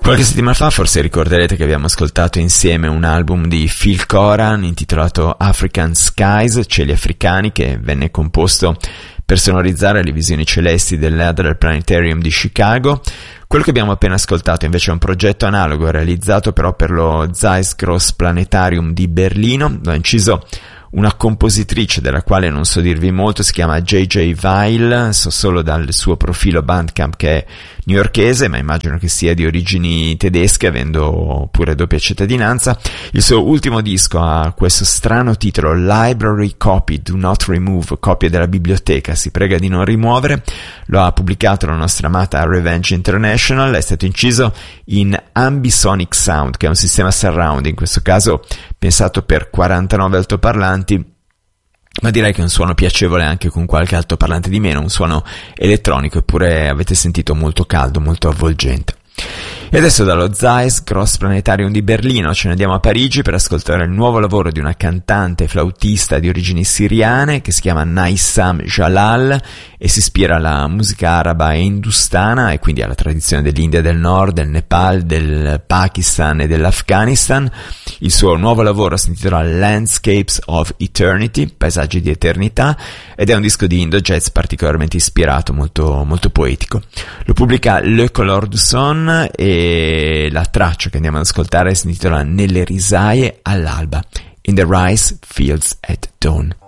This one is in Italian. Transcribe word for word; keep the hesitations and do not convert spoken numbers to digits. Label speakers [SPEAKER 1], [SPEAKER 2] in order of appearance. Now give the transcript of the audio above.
[SPEAKER 1] Qualche settimana fa forse ricorderete che abbiamo ascoltato insieme un album di Phil Coran intitolato African Skies, cieli africani, che venne composto per sonorizzare le visioni celesti dell'Adler Planetarium di Chicago. Quello che abbiamo appena ascoltato invece è un progetto analogo realizzato però per lo Zeiss Gross Planetarium di Berlino. L'ho inciso una compositrice della quale non so dirvi molto, si chiama J J Weil, so solo dal suo profilo Bandcamp che è newyorkese, ma immagino che sia di origini tedesche, avendo pure doppia cittadinanza. Il suo ultimo disco ha questo strano titolo, Library Copy, Do Not Remove, copia della biblioteca, si prega di non rimuovere. Lo ha pubblicato la nostra amata Revenge International, è stato inciso in Ambisonic Sound, che è un sistema surround, in questo caso pensato per quarantanove altoparlanti, ma direi che è un suono piacevole anche con qualche altoparlante di meno, un suono elettronico, eppure avete sentito molto caldo, molto avvolgente. E adesso dallo Zeiss Gross Planetarium di Berlino ce ne andiamo a Parigi per ascoltare il nuovo lavoro di una cantante e flautista di origini siriane che si chiama Naissam Jalal e si ispira alla musica araba e industana e quindi alla tradizione dell'India del Nord, del Nepal, del Pakistan e dell'Afghanistan. Il suo nuovo lavoro si intitola Landscapes of Eternity, paesaggi di eternità, ed è un disco di Indo Jazz particolarmente ispirato, molto, molto poetico. Lo pubblica Le Couleur du Son e la traccia che andiamo ad ascoltare si intitola Nelle risaie all'alba, In the Rice Fields at Dawn.